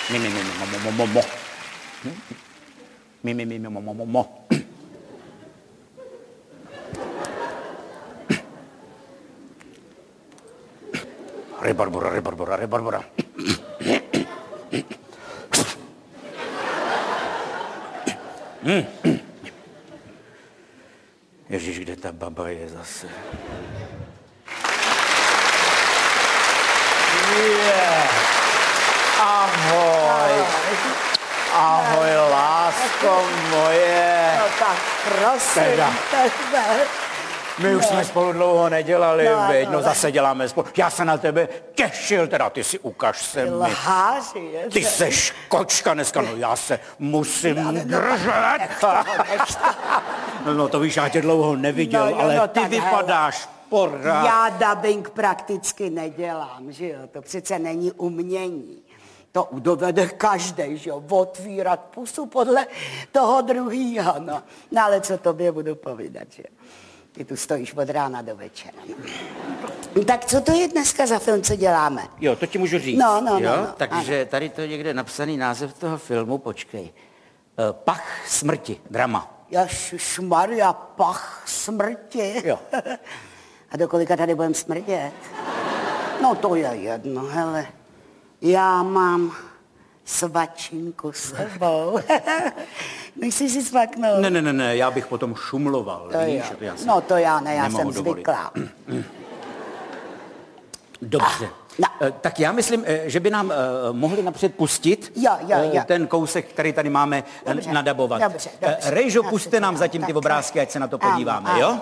Mi, mo, mo. Mi, mo. Rebarbora. Ježíš, kde ta baba je zase? Ahoj. Ahoj, lásko moje. No tak prosím tebe. My už jsme spolu dlouho nedělali, veď, no zase děláme spolu. Já se na tebe těšil, teda ty si ukaž se mi. Lháři, Ty seš kočka dneska, no já se musím držet. No to víš, já tě dlouho neviděl, ale ty vypadáš pořád. Já dabing prakticky nedělám, že jo, to přece není umění. To dovede každej, že jo, otvírat pusu podle toho druhýho, no. No ale co tobě budu povídat, že jo. Ty tu stojíš od rána do večera. No. Tak co to je dneska za film, co děláme? Jo, to ti můžu říct. No. Takže tady to je někde napsaný název toho filmu, počkej. Pach smrti, drama. Ježišmarja, pach smrti. Jo. A do kolika tady budeme smrdět? No to je jedno, hele. Já mám svačinku s sebou. Nechceš si svaknout? Ne, já bych potom šumloval. To víš? No to já ne, já jsem zvyklá. Dobře. Tak já myslím, že by nám mohli napřed pustit ten kousek, který tady máme nadabovat. Dobře. Rejžo, puste nám zatím ty obrázky, ať se na to podíváme, jo?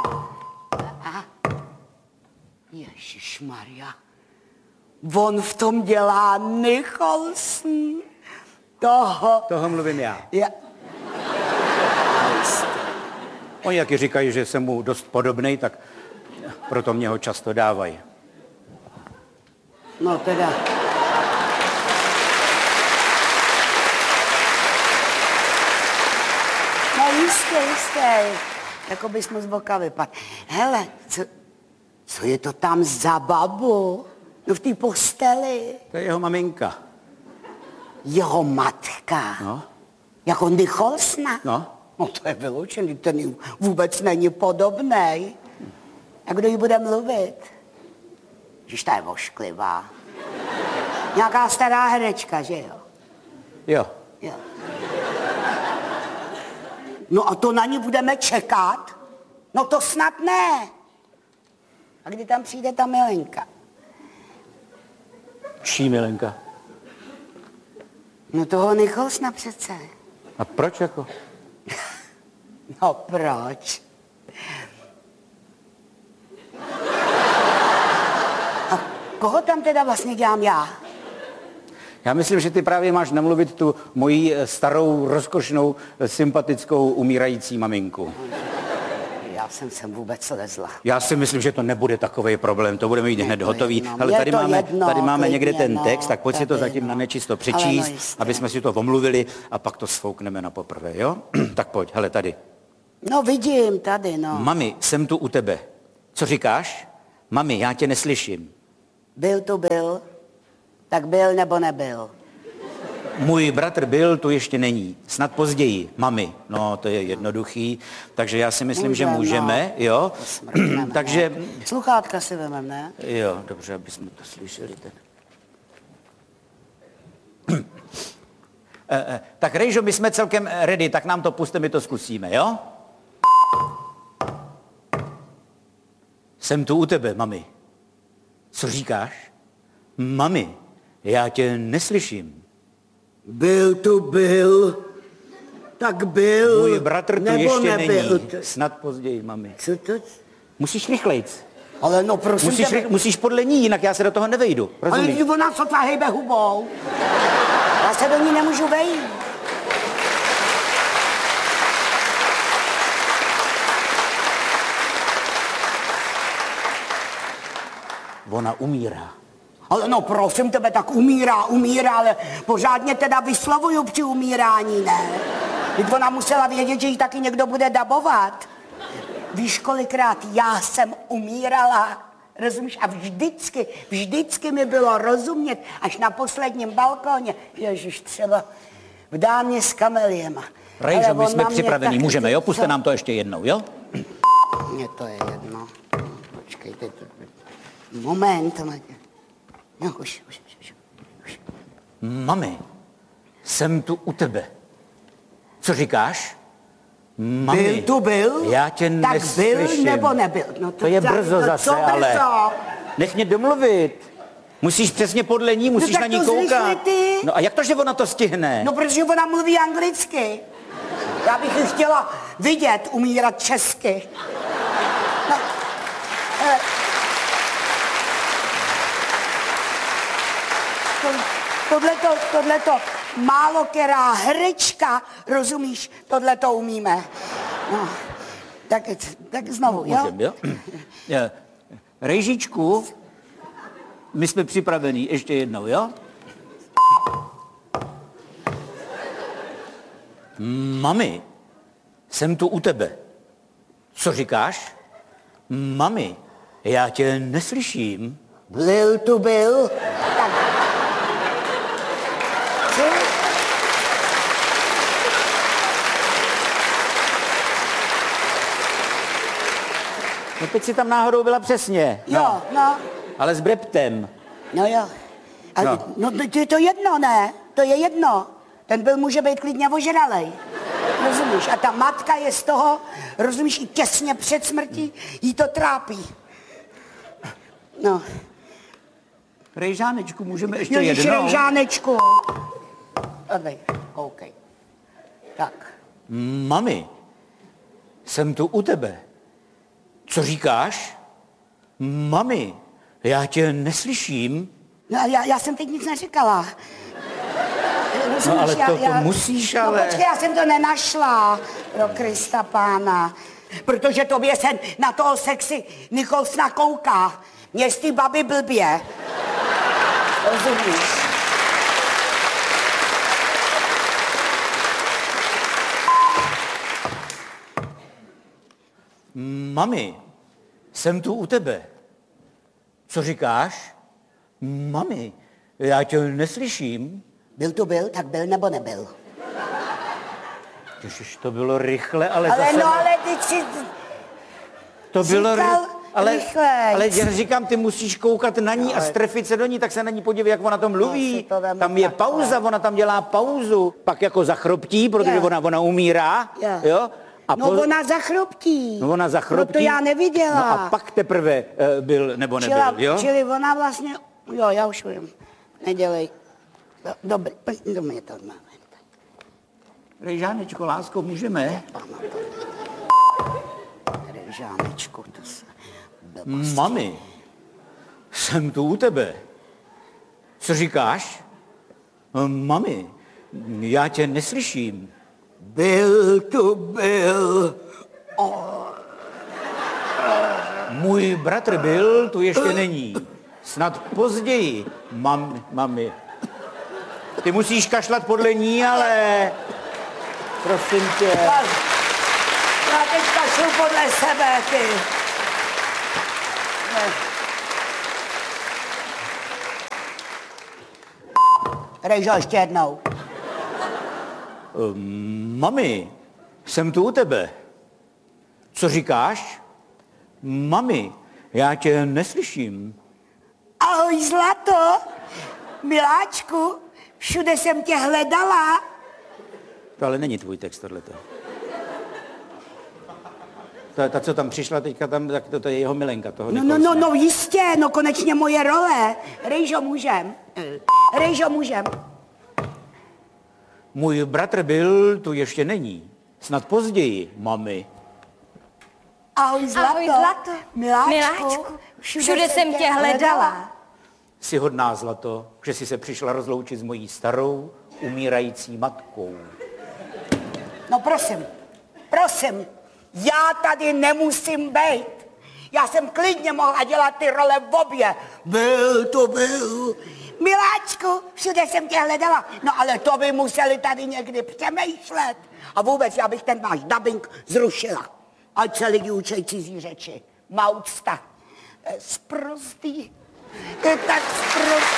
Ježišmarja. On v tom dělá Nicholson. Toho mluvím já. Oni taky říkají, že jsem mu dost podobnej, tak proto mě ho často dávají. No teda. No jistě. Jako bys mu z boka vypadl. Hele, co je to tam za babu? No v té posteli. To je jeho maminka. Jeho matka? No. Jako Nicholsona? No. No to je vyloučený, ten vůbec není podobnej. A kdo jí bude mluvit? Že ta je vošklivá. Nějaká stará herečka, že jo? Jo. No a to na ní budeme čekat? No to snad ne. A kdy tam přijde ta milenka? Čí milenka? No toho Nicholsona přece. A proč jako? No proč? A koho tam teda vlastně dělám já? Já myslím, že ty právě máš namluvit tu moji starou, rozkošnou, sympatickou, umírající maminku. Já jsem sem vůbec lezla. Já si myslím, že to nebude takový problém, to budeme mít hned hotový. Ale tady máme někde ten text, tak pojď si to zatím na nečisto přečíst, aby jsme si to omluvili a pak to sfoukneme na poprvé, jo? Tak pojď, hele, tady. No vidím, tady, no. Mami, jsem tu u tebe. Co říkáš? Mami, já tě neslyším. Byl. Tak byl nebo nebyl? Můj bratr byl, tu ještě není. Snad později. Mami, no to je jednoduchý. Takže já si myslím, že můžeme, jo? Takže... Sluchátka si vemem, ne? Jo, dobře, aby jsme to slyšeli. Tak Rejžo, my jsme celkem ready, tak nám to puste, my to zkusíme, jo? Jsem tu u tebe, mami. Co říkáš? Mami, já tě neslyším. Byl. Tak byl. Můj bratr tu nebo ještě nebyl. není. Snad později, mami. Co to? Musíš rychlejc. Ale no prosím Musíš podle ní, jinak já se do toho nevejdu. Rozumíš? Ale ona sotva hejbe hubou. Já se do ní nemůžu vejít. Ona umírá. Ale no prosím tebe, tak umírá, ale pořádně teda vyslovuju při umírání, ne? Teď ona musela vědět, že jí taky někdo bude dabovat. Víš, kolikrát já jsem umírala? Rozumíš? A vždycky mi bylo rozumět, až na posledním balkóně, ježiš, třeba v dámě s kameliema. Rejžo, my jsme připravení, můžeme, jo? Puste nám to ještě jednou, jo? Mně to je jedno. Počkejte. Moment. No, už. Mami, jsem tu u tebe. Co říkáš? Mami, byl? Já tě tak neslyším. Byl nebo nebyl? No to je brzo zase, ale nech mě domluvit. Musíš přesně podle ní, musíš na ní koukat. Ty. No a jak to, že ona to stihne? No, protože ona mluví anglicky. Já bych ji chtěla vidět umírat česky. No, tohleto málo která herečka, rozumíš, tohleto umíme. No, tak znovu, jo? Můžem, jo? Rejžičku, my jsme připravení, ještě jednou, jo? Mami, jsem tu u tebe. Co říkáš? Mami, já tě neslyším. Byl. Tak. Co? No teď si tam náhodou byla přesně. Jo, no. Ale s breptem. No jo. No to je to jedno, ne? To je jedno. Ten byl může být klidně ožralej. Rozumíš? A ta matka je z toho, rozumíš, i těsně před smrtí, jí to trápí. No. Rejžánečku, můžeme ještě jednou? Rejžánečku. Tady, OK. Tak. Mami, jsem tu u tebe. Co říkáš? Mami, já tě neslyším. No já jsem teď nic neříkala. Rozumíš, no ale to musíš, ale... No počkej, já jsem to nenašla, pro Krista pána. Protože tobě se na toho sexy Nicholsona kouká. Mě z ty baby blbě. Rozumíš? Mami, jsem tu u tebe. Co říkáš? Mami, já tě neslyším. Byl, tak byl nebo nebyl? Ježiš, to bylo rychle, ale zase... Ale no, ale teď si... To bylo rychlejc. Ale já říkám, ty musíš koukat na ní a strefit se do ní, tak se na ní podívej, jak ona to mluví. Tam je pauza, ona tam dělá pauzu. Pak jako zachroptí, protože ona umírá, jo? A ona zachroptí. No ona zachroptí. No to já neviděla. No a pak teprve byl nebo nebyl, jo? Čili ona vlastně, jo, já už vím. Nedělej. Dobrý, do mě to máme. Rejžánečko, lásko, můžeme? Rejžánečku, to se... Mami, jsem tu u tebe. Co říkáš? Mami, já tě neslyším. Byl. Můj bratr byl, tu ještě není. Snad později, mami. Ty musíš kašlat podle ní, ale... Prosím tě. Já teď kašlu podle sebe, ty. Rejžo, ještě jednou. Mami, jsem tu u tebe. Co říkáš? Mami, já tě neslyším. Ahoj, zlato. Miláčku, všude jsem tě hledala. To ale není tvůj text, tohleto. Ta, co tam přišla teďka, tak to je jeho milenka. Toho no, jistě, no konečně moje role. Rejžo, můžem. Můj bratr byl, tu ještě není. Snad později, mami. Ahoj, zlato. Miláčku, všude jsem tě hledala. Jsi hodná, zlato, že jsi se přišla rozloučit s mojí starou, umírající matkou. No prosím, já tady nemusím být. Já jsem klidně mohla dělat ty role v obě. Byl. Miláčku, všude jsem tě hledala. No ale to by museli tady někdy přemýšlet. A vůbec já bych ten váš dubbing zrušila. Ať se lidi učej cizí řeči. Má úcta. To je sprostý. To je tak sprostý.